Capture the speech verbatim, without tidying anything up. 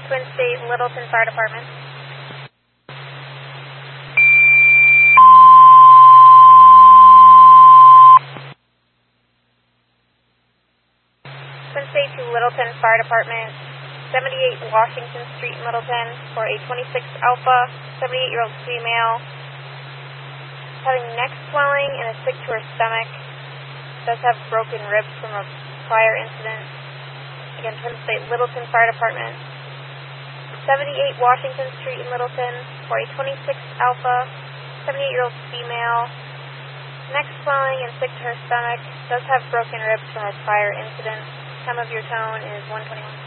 Twin State Littleton Fire Department. Twin State to Littleton Fire Department, seventy-eight Washington Street in Littleton, for a twenty-six Alpha, seventy-eight-year-old female, having neck swelling and is sick to her stomach, does have broken ribs from a prior incident. Again, Twin State Littleton Fire Department, seventy-eight Washington Street in Littleton, for a twenty-six Alpha, seventy-eight-year-old female, neck swelling and sick to her stomach, does have broken ribs from a prior incident. Time of your tone is one twenty-one.